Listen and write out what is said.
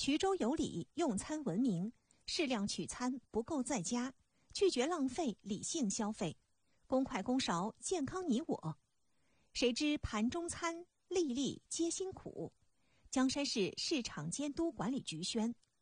衢州有礼，用餐文明，适量取餐，不够在家，拒绝浪费，理性消费，公筷公勺，健康你我。谁知盘中餐，粒粒皆辛苦。江山市市场监督管理局宣。